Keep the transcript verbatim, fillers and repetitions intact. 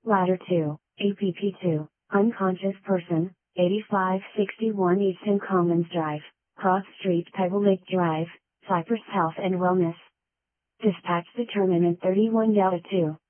Ladder two, A P P two, Unconscious Person, eighty-five sixty-one Easton Commons Drive, Cross Street, Pebble Lake Drive, Cypress Health and Wellness. Dispatch Determinant thirty-one Delta two.